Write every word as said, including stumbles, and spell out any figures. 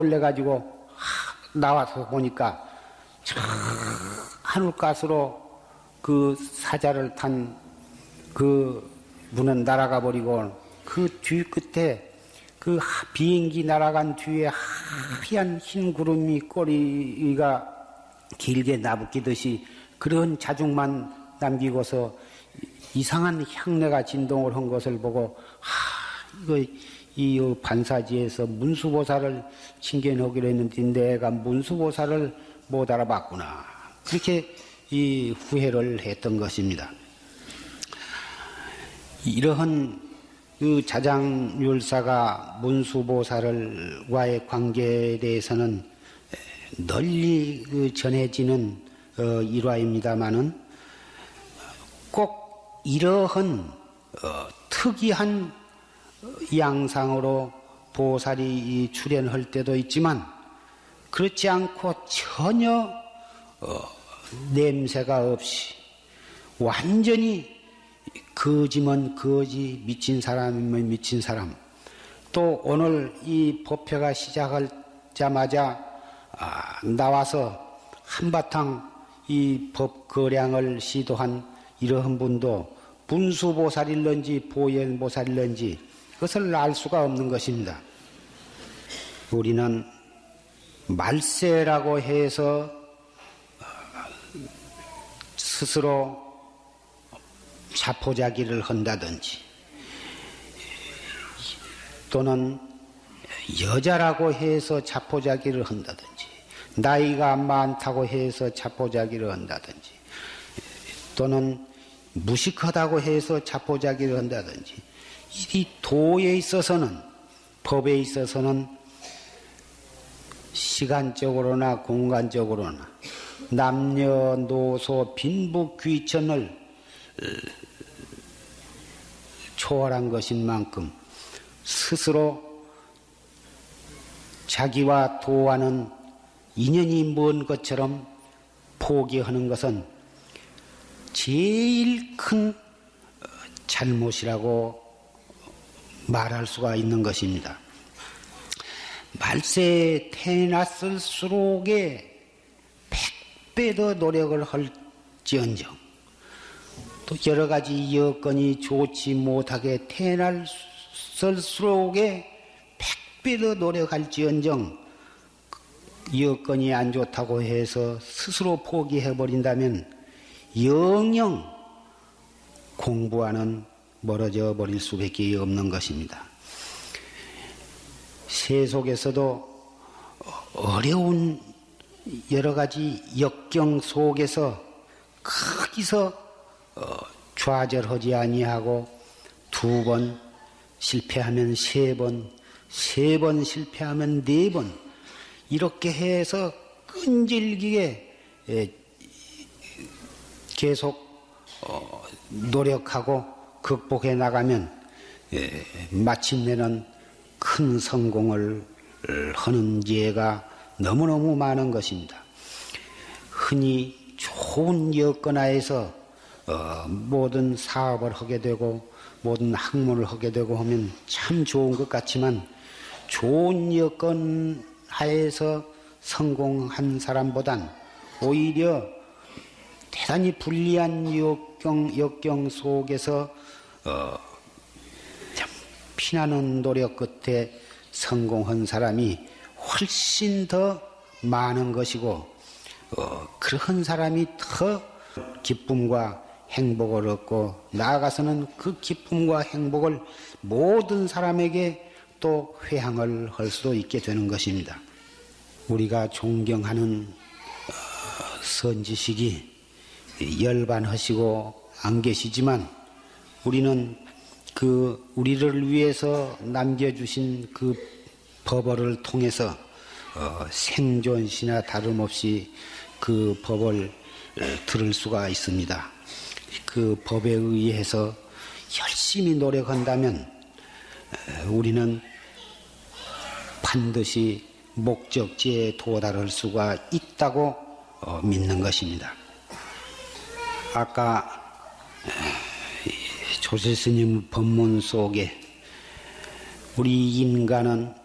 올려가지고 나와서 보니까 저 하늘가스로 그 사자를 탄 그 문은 날아가 버리고 그 뒤 끝에 그 비행기 날아간 뒤에 하얀 흰 구름이 꼬리가 길게 나붙기듯이 그런 자중만 남기고서 이상한 향내가 진동을 한 것을 보고 하, 이거 이 반사지에서 문수보살을 칭견하기로 했는데 내가 문수보살을 못 알아봤구나. 그렇게 이 후회를 했던 것입니다. 이러한 그 자장율사가 문수보살과의 관계에 대해서는 널리 그 전해지는 어, 일화입니다마는 꼭 이러한 어, 특이한 양상으로 보살이 출현할 때도 있지만 그렇지 않고 전혀 어, 냄새가 없이 완전히 거지면 거지, 미친 사람이면 미친 사람. 또 오늘 이 법회가 시작하자마자 아, 나와서 한바탕 이 법거량을 시도한 이러한 분도 문수보살일런지 보현보살일런지 그것을 알 수가 없는 것입니다. 우리는 말세라고 해서 스스로 자포자기를 한다든지 또는 여자라고 해서 자포자기를 한다든지 나이가 많다고 해서 자포자기를 한다든지 또는 무식하다고 해서 자포자기를 한다든지 이 도에 있어서는 법에 있어서는 시간적으로나 공간적으로나 남녀노소 빈부귀천을 초월한 것인 만큼 스스로 자기와 도와는 인연이 먼 것처럼 포기하는 것은 제일 큰 잘못이라고 말할 수가 있는 것입니다. 말세에 태어났을수록에 백배 더 노력을 할지언정 또 여러 가지 여건이 좋지 못하게 태어날수록에 백배 더 노력할지언정 여건이 안 좋다고 해서 스스로 포기해버린다면 영영 공부와는 멀어져 버릴 수밖에 없는 것입니다. 세속에서도 어려운 여러 가지 역경 속에서 거기서 좌절하지 아니하고 두 번 실패하면 세 번, 세 번 실패하면 네 번 이렇게 해서 끈질기게 계속 노력하고 극복해 나가면 마침내는 큰 성공을 하는 예가 너무너무 많은 것입니다. 흔히 좋은 여건하에서 어, 모든 사업을 하게 되고 모든 학문을 하게 되고 하면 참 좋은 것 같지만 좋은 여건 하에서 성공한 사람보단 오히려 대단히 불리한 역경, 역경 속에서 어, 참 피나는 노력 끝에 성공한 사람이 훨씬 더 많은 것이고 어, 그런 사람이 더 기쁨과 행복을 얻고 나아가서는 그 기쁨과 행복을 모든 사람에게 또 회항을 할 수도 있게 되는 것입니다. 우리가 존경하는 선지식이 열반하시고 안 계시지만 우리는 그 우리를 위해서 남겨주신 그 법어를 통해서 어, 생존시나 다름없이 그 법을 들을 수가 있습니다. 그 법에 의해서 열심히 노력한다면 우리는 반드시 목적지에 도달할 수가 있다고 믿는 것입니다. 아까 조실스님 법문 속에 우리 인간은